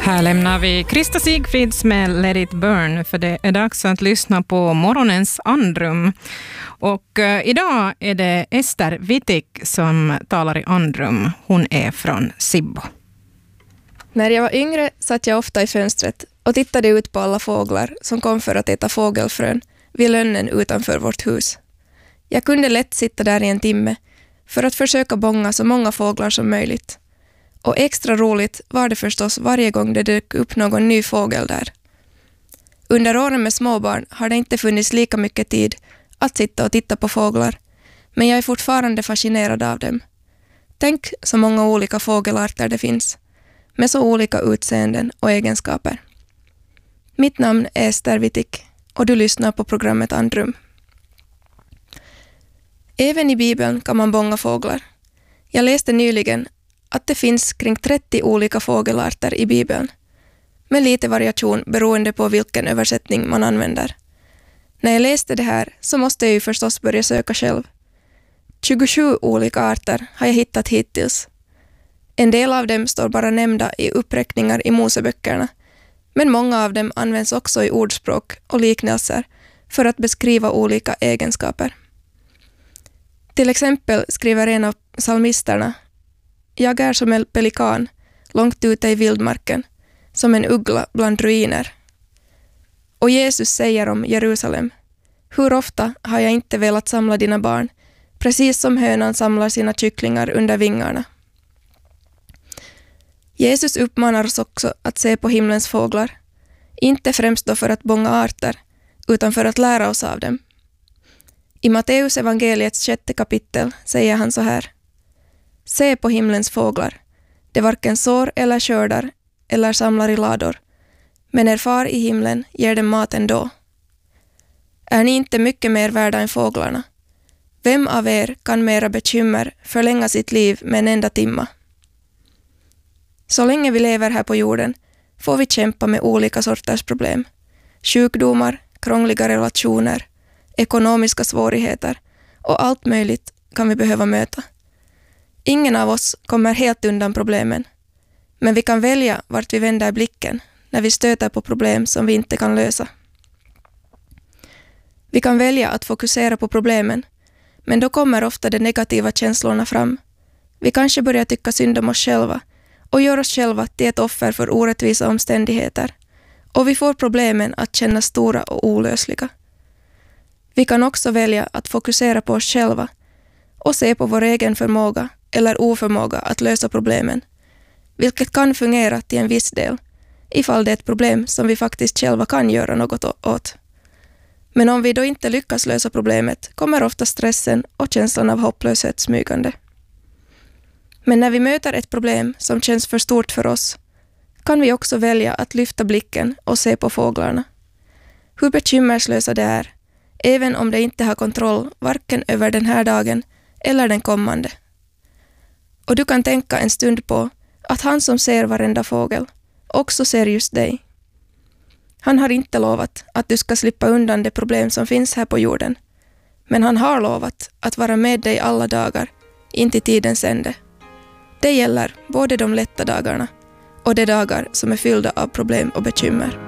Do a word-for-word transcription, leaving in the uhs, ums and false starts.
Här lämnar vi Krista Sigfrids med Let it burn, för det är dags att lyssna på morgonens andrum. Och uh, idag är det Ester Wittig som talar i andrum. Hon är från Sibbo. När jag var yngre satt jag ofta i fönstret och tittade ut på alla fåglar som kom för att äta fågelfrön vid lönnen utanför vårt hus. Jag kunde lätt sitta där i en timme för att försöka bånga så många fåglar som möjligt. Och extra roligt var det förstås varje gång det dök upp någon ny fågel där. Under åren med småbarn har det inte funnits lika mycket tid att sitta och titta på fåglar, men jag är fortfarande fascinerad av dem. Tänk så många olika fågelarter det finns, med så olika utseenden och egenskaper. Mitt namn är Ester Wittig och du lyssnar på programmet Andrum. Även i Bibeln kan man bånga fåglar. Jag läste nyligen att det finns kring trettio olika fågelarter i Bibeln, med lite variation beroende på vilken översättning man använder. När jag läste det här så måste jag ju förstås börja söka själv. tjugosju olika arter har jag hittat hittills. En del av dem står bara nämnda i uppräkningar i Moseböckerna, men många av dem används också i ordspråk och liknelser för att beskriva olika egenskaper. Till exempel skriver en av psalmisterna: "Jag är som en pelikan, långt ute i vildmarken, som en uggla bland ruiner." Och Jesus säger om Jerusalem: "Hur ofta har jag inte velat samla dina barn, precis som hönan samlar sina kycklingar under vingarna." Jesus uppmanar oss också att se på himlens fåglar, inte främst då för att bånga arter, utan för att lära oss av dem. I Matteus evangeliets sjätte kapitel säger han så här: "Se på himlens fåglar, de varken sår eller skördar eller samlar i lador, men er far i himlen ger dem mat ändå. Är ni inte mycket mer värda än fåglarna? Vem av er kan med era bekymmer förlänga sitt liv med en enda timma?" Så länge vi lever här på jorden får vi kämpa med olika sorters problem. Sjukdomar, krångliga relationer, ekonomiska svårigheter och allt möjligt kan vi behöva möta. Ingen av oss kommer helt undan problemen, men vi kan välja vart vi vänder blicken när vi stöter på problem som vi inte kan lösa. Vi kan välja att fokusera på problemen, men då kommer ofta de negativa känslorna fram. Vi kanske börjar tycka synd om oss själva och gör oss själva till ett offer för orättvisa omständigheter, och vi får problemen att kännas stora och olösliga. Vi kan också välja att fokusera på oss själva och se på vår egen förmåga eller oförmåga att lösa problemen, vilket kan fungera till en viss del, ifall det är ett problem som vi faktiskt själva kan göra något åt. Men om vi då inte lyckas lösa problemet kommer ofta stressen och känslan av hopplöshet smygande. Men när vi möter ett problem som känns för stort för oss, kan vi också välja att lyfta blicken och se på fåglarna. Hur bekymmerslösa det är, även om det inte har kontroll varken över den här dagen eller den kommande. Och du kan tänka en stund på att han som ser varenda fågel också ser just dig. Han har inte lovat att du ska slippa undan de problem som finns här på jorden, men han har lovat att vara med dig alla dagar in till tidens ände. Det gäller både de lätta dagarna och de dagar som är fyllda av problem och bekymmer.